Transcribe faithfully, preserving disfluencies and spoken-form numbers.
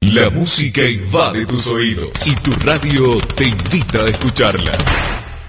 La música invade tus oídos y tu radio te invita a escucharla.